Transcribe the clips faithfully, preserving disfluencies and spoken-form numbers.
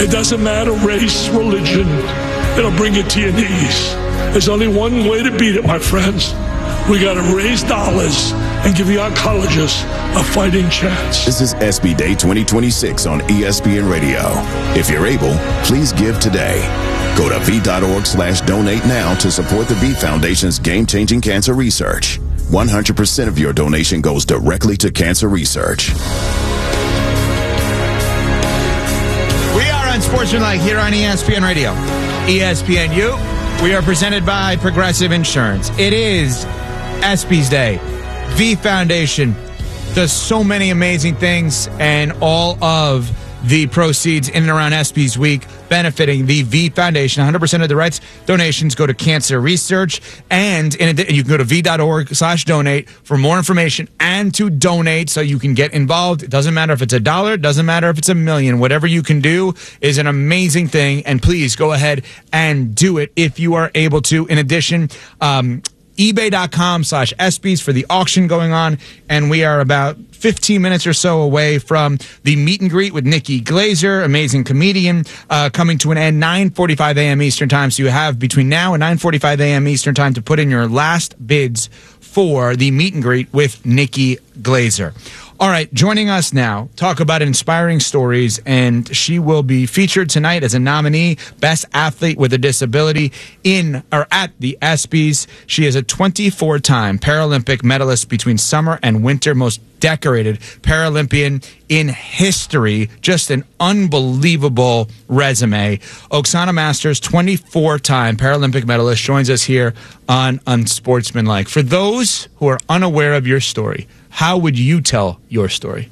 It doesn't matter race, religion. It'll bring you to your knees. There's only one way to beat it, my friends. We got to raise dollars and give the oncologists a fighting chance. This is S B Day twenty twenty-six on E S P N Radio. If you're able, please give today. Go to V.org slash donate now to support the V Foundation's game-changing cancer research. one hundred percent of your donation goes directly to cancer research. We are on Sportsmanlike here on E S P N Radio. E S P N U. We are presented by Progressive Insurance. It is ESPYs Day. V Foundation does so many amazing things, and all of the proceeds in and around ESPYs Week benefiting the V Foundation. one hundred percent of the rights donations go to cancer research, and in addition, you can go to V.org slash donate for more information and to donate so you can get involved. It doesn't matter if it's a dollar, it doesn't matter if it's a million. Whatever you can do is an amazing thing, and please go ahead and do it if you are able to. In addition, um, ebay.com slash ESPYs for the auction going on, and we are about fifteen minutes or so away from the meet and greet with Nikki Glazer, amazing comedian, uh, coming to an end nine forty-five a.m. Eastern time. So you have between now and nine forty-five a.m. Eastern time to put in your last bids for the meet and greet with Nikki Glazer. All right, joining us now, talk about inspiring stories, and she will be featured tonight as a nominee, Best Athlete with a Disability in or at the ESPYs. She is a twenty-four-time Paralympic medalist between summer and winter, most decorated Paralympian in history. Just an unbelievable resume. Oksana Masters, twenty-four-time Paralympic medalist, joins us here on Unsportsmanlike. For those who are unaware of your story, how would you tell your story?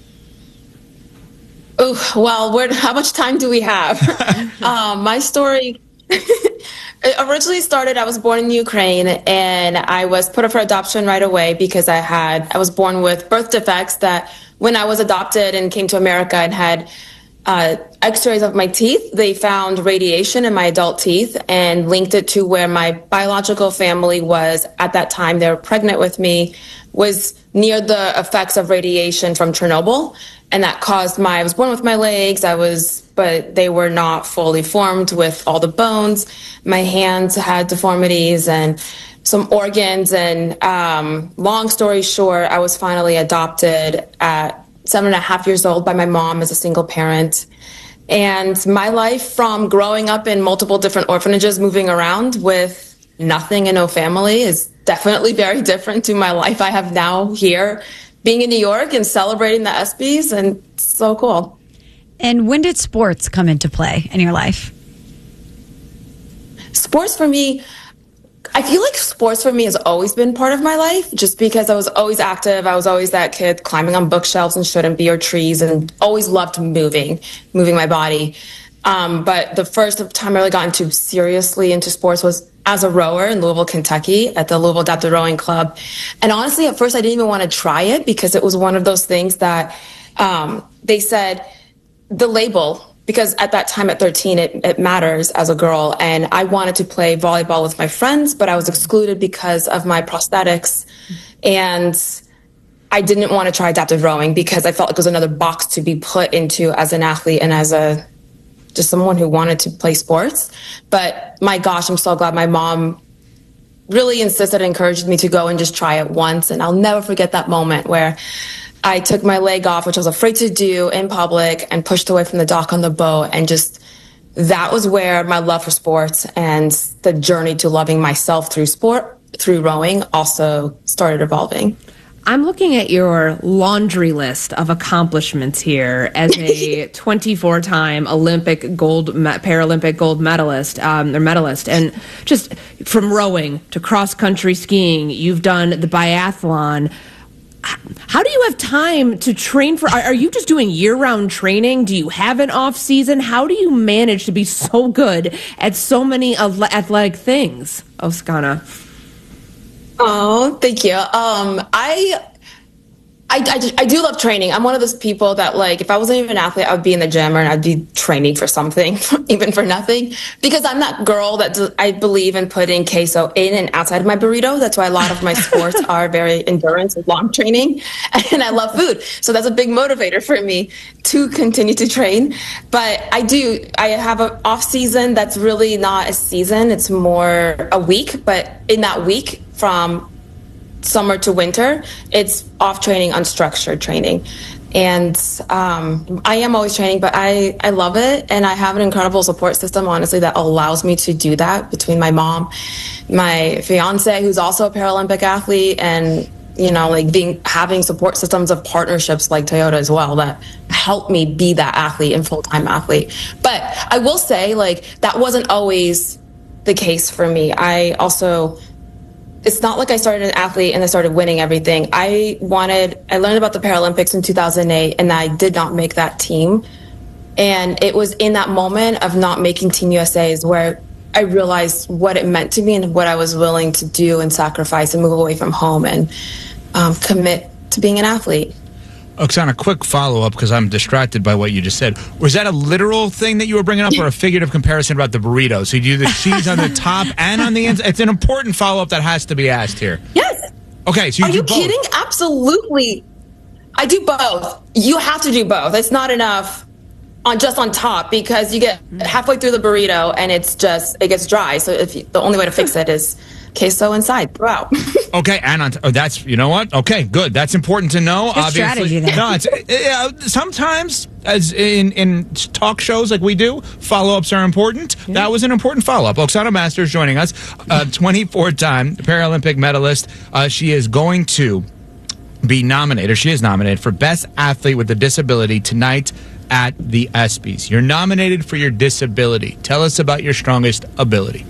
Oh, well, where, how much time do we have? um, my story it originally started, I was born in Ukraine, and I was put up for adoption right away because I had, I was born with birth defects that when I was adopted and came to America and had uh, x-rays of my teeth, they found radiation in my adult teeth and linked it to where my biological family was at that time. They were pregnant with me, was near the effects of radiation from Chernobyl. And that caused my, I was born with my legs, I was, but they were not fully formed with all the bones. My hands had deformities and some organs. And um, long story short, I was finally adopted at seven and a half years old by my mom as a single parent. And my life from growing up in multiple different orphanages, moving around with nothing and no family, is definitely very different to my life I have now here, being in New York and celebrating the ESPYs, and it's so cool. And when did sports come into play in your life? Sports for me, I feel like sports for me has always been part of my life, just because I was always active. I was always that kid climbing on bookshelves and shouldn't be, or trees, and always loved moving, moving my body. Um, but the first time I really got into seriously into sports was as a rower in Louisville, Kentucky at the Louisville Adaptive Rowing Club. And honestly, at first I didn't even want to try it because it was one of those things that um, they said the label, because at that time at thirteen, it, it matters as a girl. And I wanted to play volleyball with my friends, but I was excluded because of my prosthetics. And I didn't want to try adaptive rowing because I felt like it was another box to be put into as an athlete and as a just someone who wanted to play sports. But my gosh, I'm so glad my mom really insisted and encouraged me to go and just try it once. And I'll never forget that moment where I took my leg off, which I was afraid to do in public, and pushed away from the dock on the boat. And just, that was where my love for sports and the journey to loving myself through sport, through rowing, also started evolving. I'm looking at your laundry list of accomplishments here as a twenty-four-time Olympic gold, Paralympic gold medalist, um, or medalist, and just from rowing to cross-country skiing, you've done the biathlon. How do you have time to train for? Are, are you just doing year-round training? Do you have an off season? How do you manage to be so good at so many athletic things, Oksana? Oh, thank you. Um, I I, I, just- I do love training. I'm one of those people that, like, if I wasn't even an athlete, I would be in the gym and I'd be training for something, even for nothing. Because I'm that girl that d- I believe in putting queso in and outside of my burrito. That's why a lot of my sports are very endurance and long training. And I love food. So that's a big motivator for me to continue to train. But I do, I have an off season that's really not a season. It's more a week. But in that week from summer to winter, it's off training, unstructured training. And um, I am always training, but I, I love it. And I have an incredible support system, honestly, that allows me to do that between my mom, my fiance, who's also a Paralympic athlete, and, you know, like being, having support systems of partnerships like Toyota as well that help me be that athlete and full-time athlete. But I will say, like, that wasn't always the case for me. I also... It's not like I started an athlete and I started winning everything. I wanted, I learned about the Paralympics in two thousand eight and I did not make that team. And it was in that moment of not making Team U S A's where I realized what it meant to me and what I was willing to do and sacrifice and move away from home and um, commit to being an athlete. Oksana, quick follow-up, because I'm distracted by what you just said. Was that a literal thing that you were bringing up or a figurative comparison about the burrito? So you do the cheese on the top and on the inside? It's an important follow-up that has to be asked here. Yes. Okay, so you Are do you both. kidding? Absolutely. I do both. You have to do both. It's not enough on just on top because you get halfway through the burrito and it's just, it gets dry. So if you, the only way to fix it is queso inside. Wow. Okay, and on t- oh, that's, you know what? Okay, good. That's important to know. Good strategy there. No, it's, uh, sometimes, as in, in talk shows like we do, follow-ups are important. Yeah. That was an important follow-up. Oksana Masters joining us, uh, twenty-four-time Paralympic medalist. Uh, she is going to be nominated, or she is nominated, for Best Athlete with a Disability tonight at the ESPYs. You're nominated for your disability. Tell us about your strongest ability.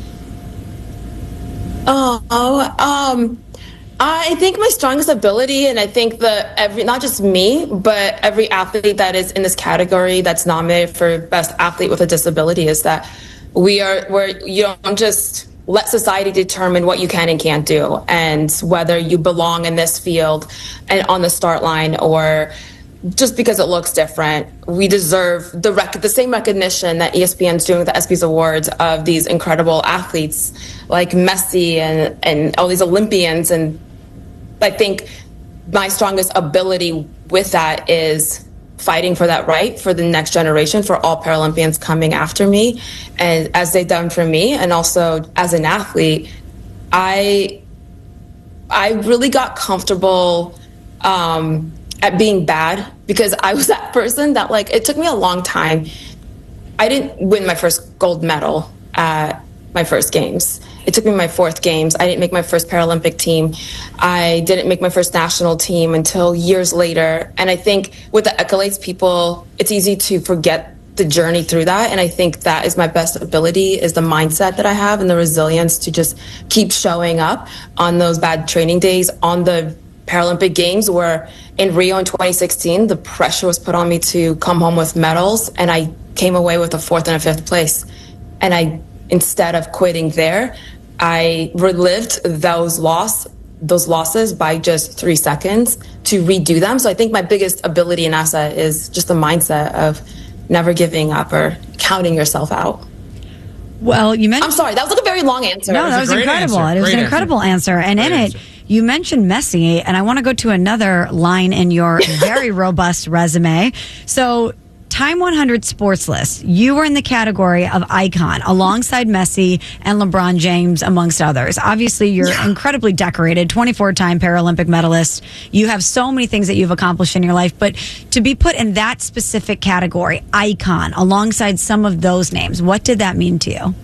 Oh, um, I think my strongest ability, and I think that every, not just me, but every athlete that is in this category that's nominated for Best Athlete with a Disability, is that we are, we're, you don't just let society determine what you can and can't do, and whether you belong in this field and on the start line or just because it looks different. We deserve the rec- the same recognition that E S P N's doing with the ESPYs Awards of these incredible athletes like Messi and, and all these Olympians. And I think my strongest ability with that is fighting for that right for the next generation, for all Paralympians coming after me, and as they've done for me. And also as an athlete, I I really got comfortable um, at being bad, because I was that person that, like, it took me a long time. I didn't win my first gold medal at my first games. It took me my fourth games. I didn't make my first Paralympic team. I didn't make my first national team until years later. And I think with the accolades, people, it's easy to forget the journey through that. And I think that is my best ability, is the mindset that I have and the resilience to just keep showing up on those bad training days, on the Paralympic Games, where in Rio in twenty sixteen, the pressure was put on me to come home with medals, and I came away with a fourth and a fifth place. And I, instead of quitting there, I relived those loss, those losses by just three seconds to redo them. So I think my biggest ability and asset is just the mindset of never giving up or counting yourself out. Well, you mentioned... I'm sorry, that was like a very long answer. No, that was, was incredible. Answer. It was Great an incredible answer. answer. And Great in answer. it, you mentioned Messi, and I want to go to another line in your very robust resume. So, Time one hundred Sports List, you were in the category of icon alongside Messi and LeBron James, amongst others. Obviously, you're yeah. incredibly decorated, twenty-four-time Paralympic medalist. You have so many things that you've accomplished in your life, but to be put in that specific category, icon, alongside some of those names, what did that mean to you?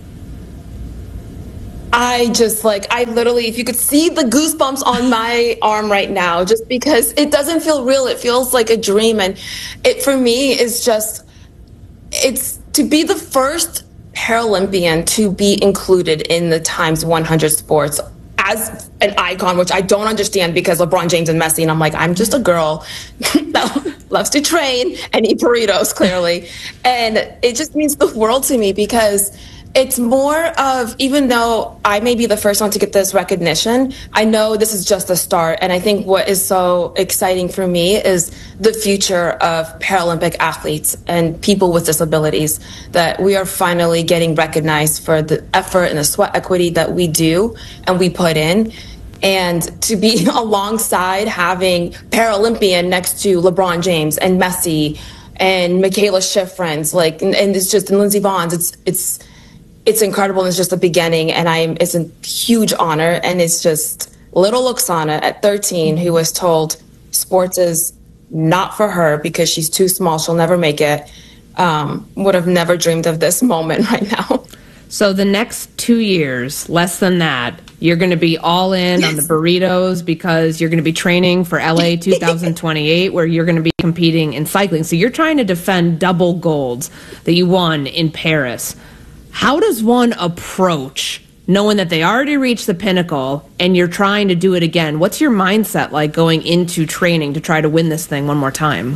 I just, like, I literally, if you could see the goosebumps on my arm right now, just because it doesn't feel real. It feels like a dream. And it, for me, is just, it's to be the first Paralympian to be included in the Times one hundred Sports as an icon, which I don't understand, because LeBron James and Messi, and I'm like, I'm just a girl that loves to train and eat burritos, clearly. And it just means the world to me, because It's more of, even though I may be the first one to get this recognition, I know this is just a start. And I think what is so exciting for me is the future of Paralympic athletes and people with disabilities, that we are finally getting recognized for the effort and the sweat equity that we do and we put in. And to be alongside having Paralympian next to LeBron James and Messi and Michaela Schifrin, like, and, and it's just, and Lindsey Vonn, it's, it's, It's incredible, and it's just the beginning, and I am, it's a huge honor, and it's just little Oksana at thirteen who was told sports is not for her because she's too small, she'll never make it, um, would have never dreamed of this moment right now. So the next two years, less than that, you're going to be all in yes. on the burritos because you're going to be training for L A twenty twenty-eight, where you're going to be competing in cycling. So you're trying to defend double golds that you won in Paris. How does one approach knowing that they already reached the pinnacle and you're trying to do it again? What's your mindset like going into training to try to win this thing one more time?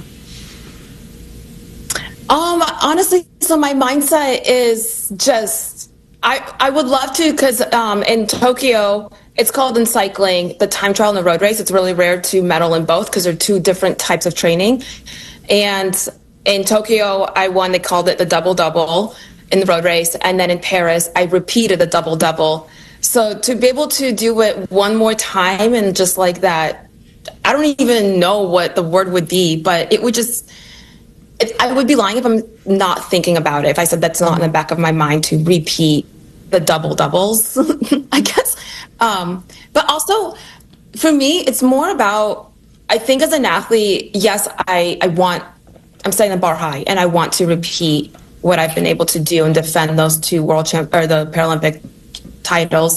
Um, honestly, so my mindset is just, I, I would love to, because um, in Tokyo, it's called in cycling, the time trial and the road race. It's really rare to medal in both because they're two different types of training. And in Tokyo, I won, they called it the double-double in the road race, and then in Paris I repeated the double double. So to be able to do it one more time and just like that, I don't even know what the word would be, but it would just, it, I would be lying if I'm not thinking about it, if I said that's not in the back of my mind to repeat the double doubles, I guess. Um, but also for me, it's more about, I think as an athlete, yes, I, I want, I'm setting the bar high and I want to repeat what I've been able to do and defend those two world champ or the Paralympic titles.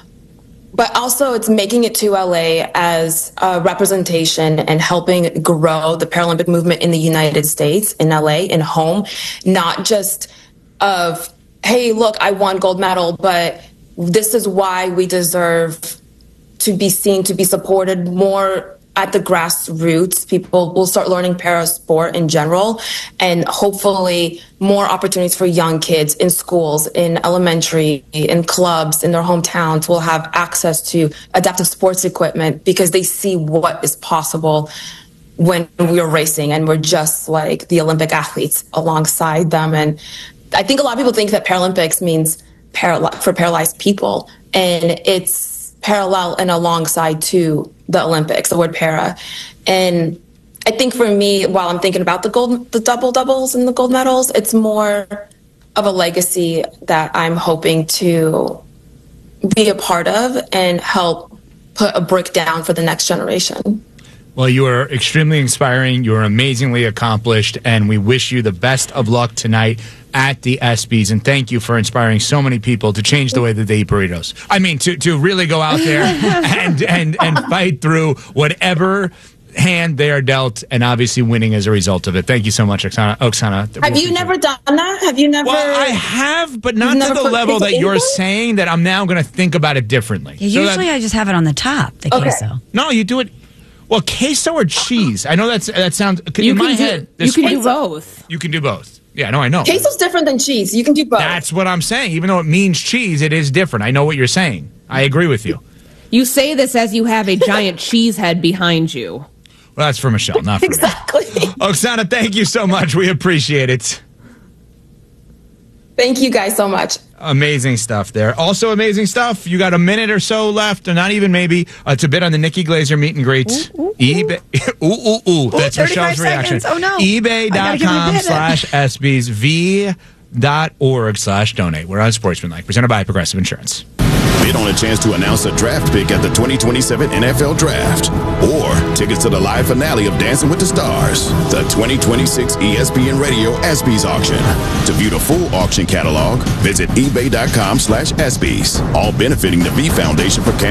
But also it's making it to L A as a representation and helping grow the Paralympic movement in the United States, in L A, in home, not just of, hey, look, I won gold medal, but this is why we deserve to be seen, to be supported more at the grassroots. People will start learning para sport in general, and hopefully more opportunities for young kids in schools, in elementary, in clubs, in their hometowns will have access to adaptive sports equipment because they see what is possible when we're racing and we're just like the Olympic athletes alongside them. And I think a lot of people think that Paralympics means para- for paralyzed people, and it's parallel and alongside to the Olympics, the word para. And I think for me, while I'm thinking about the gold, the double doubles and the gold medals, it's more of a legacy that I'm hoping to be a part of and help put a brick down for the next generation. Well, you are extremely inspiring. You are amazingly accomplished, and we wish you the best of luck tonight at the ESPYs. And thank you for inspiring so many people to change the way that they eat burritos. I mean, to, to really go out there and, and, and fight through whatever hand they are dealt, and obviously winning as a result of it. Thank you so much, Oksana. Oksana. Have you never done that? Have you never? Well, I have, but not to the level that you're saying that I'm now going to think about it differently. Yeah, so usually that, I just have it on the top, the okay. queso. No, you do it. Well, queso or cheese? I know that's that sounds you in can my do, head. You can queso, do both. You can do both. Yeah, no, I know. Queso's different than cheese. You can do both. That's what I'm saying. Even though it means cheese, it is different. I know what you're saying. I agree with you. You say this as you have a giant cheese head behind you. Well, that's for Michelle, not for exactly. me. Exactly. Oksana, thank you so much. We appreciate it. Thank you guys so much. Amazing stuff there. Also amazing stuff. You got a minute or so left, or not even maybe, uh, to bid on the Nikki Glazer meet and greets. Ooh, ooh, ooh. eBay. ooh, ooh, ooh. That's Michelle's reaction. Oh, no. eBay.com slash SBs, v.org slash donate. We're on Sportsmanlike, presented by Progressive Insurance. Bid on a chance to announce a draft pick at the twenty twenty-seven N F L Draft, or tickets to the live finale of Dancing with the Stars, the twenty twenty-six E S P N Radio ESPYs auction. To view the full auction catalog, visit ebay.com slash ESPYs, all benefiting the V Foundation for Cancer.